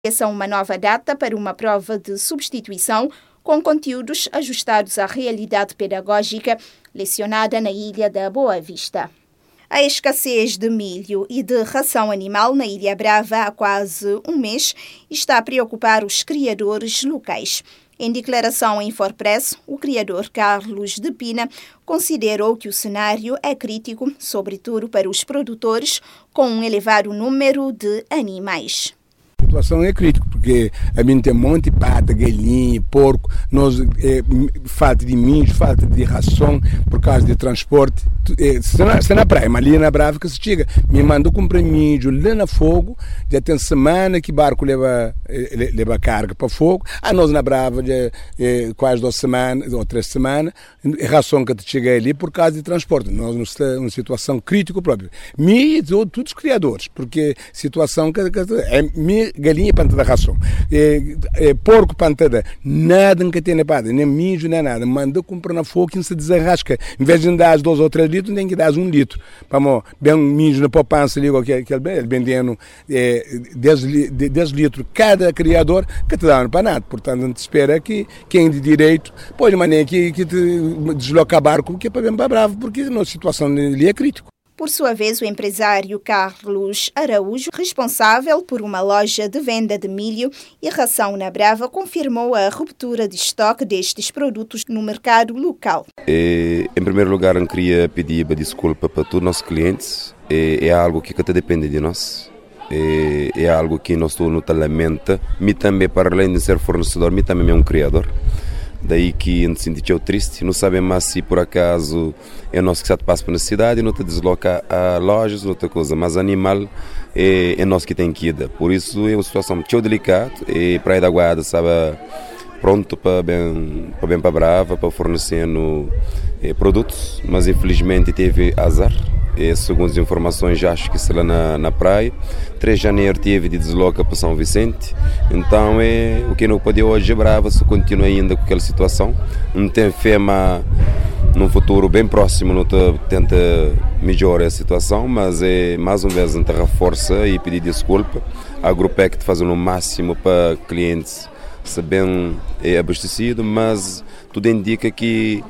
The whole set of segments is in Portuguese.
São uma nova data para uma prova de substituição com conteúdos ajustados à realidade pedagógica lecionada na Ilha da Boa Vista. A escassez de milho e de ração animal na Ilha Brava há quase um mês está a preocupar os criadores locais. Em declaração em Forpress, o criador Carlos de Pina considerou que o cenário é crítico, sobretudo para os produtores com um elevado número de animais. A situação é crítica, porque a mim tem um monte de pata, galinha, porco, falta de milho, falta de ração por causa de transporte. Se na praia, mas ali na Brava que se chega, me mandou comprar milho lá na fogo, já tem semana que barco leva carga para fogo, a nós na Brava já quase 2 semanas ou 3 semanas, a ração que chega ali por causa de transporte. Nós estamos numa situação crítica própria. Me todos os criadores, porque situação que é galinha pantada ração, porco pantada, nada que tem nada, nem milho, nem nada. Manda comprar na fogo e se desarrasca. Em vez de dar 2 ou 3 litros, tem que dar 1 litro. Vamos, bem milho na poupança ali, ele vendendo 10 litros cada criador, que te dá para nada. Portanto, a gente espera que quem de direito pode maneira que te desloca barco, que é para bem para Bravo, porque a nossa situação ali é crítica. Por sua vez, o empresário Carlos Araújo, responsável por uma loja de venda de milho e ração na Brava, confirmou a ruptura de estoque destes produtos no mercado local. Em primeiro lugar, eu queria pedir desculpa para todos os nossos clientes. É algo que até depende de nós. É algo que nós todos lamenta. Me também, para além de ser fornecedor, me também é um criador. Daí que a gente se sentiu triste, não sabemos se por acaso é nós que se passa para a cidade, não te desloca a lojas, outra coisa, mas animal é nós que tem que ir. Por isso é uma situação muito delicada e Praia da Guarda estava pronto para Brava, para fornecer produtos, mas infelizmente teve azar. Segundo as informações, acho que será na praia. 3 de janeiro teve de desloca para São Vicente. Então, o que não pode hoje é Brava, se continua ainda com aquela situação. Não tem fé, mas num futuro bem próximo não tenta melhorar a situação, mas mais uma vez a gente reforça e pedir desculpa. A Grupec está fazendo o máximo para clientes ser bem abastecido, mas tudo indica que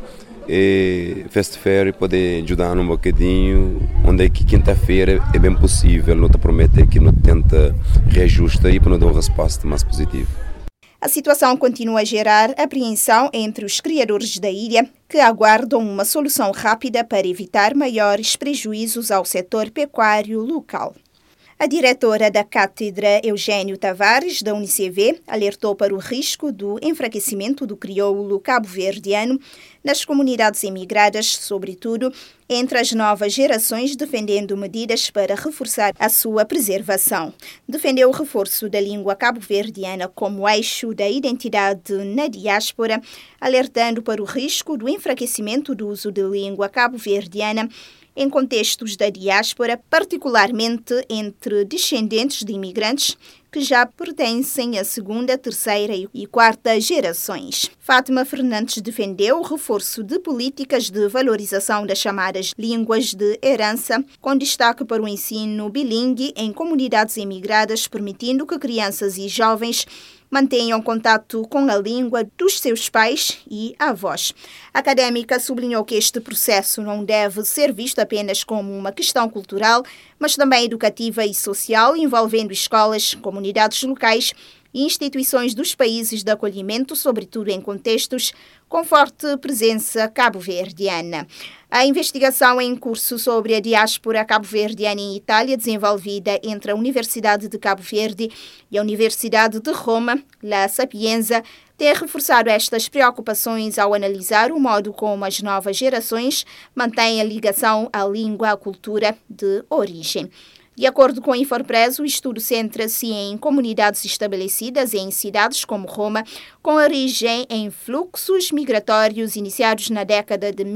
Fast Fair pode ajudar um bocadinho, onde é que quinta-feira é bem possível, não te promete que não tenta reajusta e para não dar uma resposta mais positiva. A situação continua a gerar apreensão entre os criadores da ilha, que aguardam uma solução rápida para evitar maiores prejuízos ao setor pecuário local. A diretora da Cátedra, Eugênio Tavares, da UniCV, alertou para o risco do enfraquecimento do crioulo cabo-verdiano nas comunidades emigradas, sobretudo entre as novas gerações, defendendo medidas para reforçar a sua preservação. Defendeu o reforço da língua cabo-verdiana como eixo da identidade na diáspora, alertando para o risco do enfraquecimento do uso de língua cabo-verdiana em contextos da diáspora, particularmente entre descendentes de imigrantes que já pertencem à 2ª, 3ª e 4ª gerações. Fátima Fernandes defendeu o reforço de políticas de valorização das chamadas línguas de herança, com destaque para o ensino bilingue em comunidades imigradas, permitindo que crianças e jovens mantenham contato com a língua dos seus pais e avós. A académica sublinhou que este processo não deve ser visto apenas como uma questão cultural, mas também educativa e social, envolvendo escolas, comunidades locais e instituições dos países de acolhimento, sobretudo em contextos com forte presença cabo-verdiana. A investigação em curso sobre a diáspora cabo-verdiana em Itália, desenvolvida entre a Universidade de Cabo Verde e a Universidade de Roma, La Sapienza, tem reforçado estas preocupações ao analisar o modo como as novas gerações mantêm a ligação à língua e à cultura de origem. De acordo com a Infopress, o estudo centra-se em comunidades estabelecidas em cidades como Roma, com origem em fluxos migratórios iniciados na década de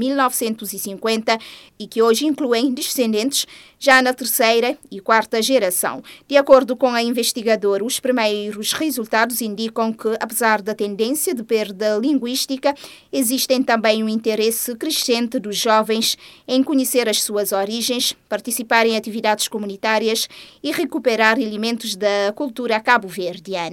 1950 e que hoje incluem descendentes já na 3ª e 4ª geração. De acordo com a investigadora, os primeiros resultados indicam que, apesar da tendência de perda linguística, existem também um interesse crescente dos jovens em conhecer as suas origens, participar em atividades comunitárias e recuperar elementos da cultura cabo-verdiana.